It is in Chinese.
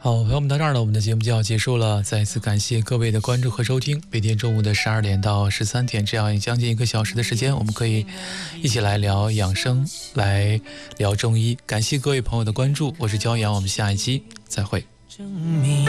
好，朋友们，到这儿呢，我们的节目就要结束了。再一次感谢各位的关注和收听。每天中午的12点到13点，这样将近1个小时的时间，我们可以一起来聊养生，来聊中医。感谢各位朋友的关注，我是焦阳，我们下一期再会。